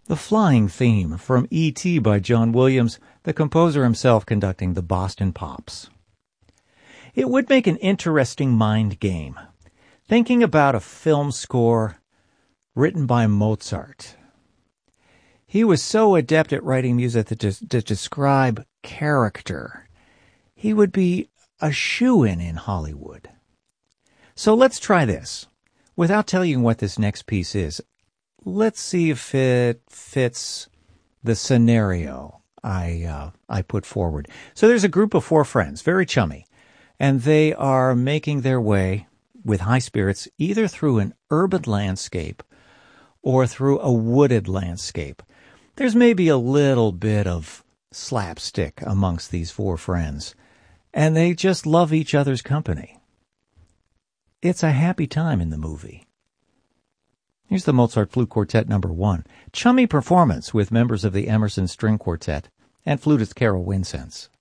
The Flying Theme from E.T. by John Williams, the composer himself conducting the Boston Pops. It would make an interesting mind game, thinking about a film score written by Mozart. He was so adept at writing music to describe character. He would be a shoo-in Hollywood. So let's try this. Without telling you what this next piece is, let's see if it fits the scenario I put forward. So there's a group of 4 friends, very chummy, and they are making their way with high spirits either through an urban landscape or through a wooded landscape. There's maybe a little bit of slapstick amongst these 4 friends, and they just love each other's company. It's a happy time in the movie. Here's the Mozart Flute Quartet No. 1. Chummy performance with members of the Emerson String Quartet and flutist Carol Winsense.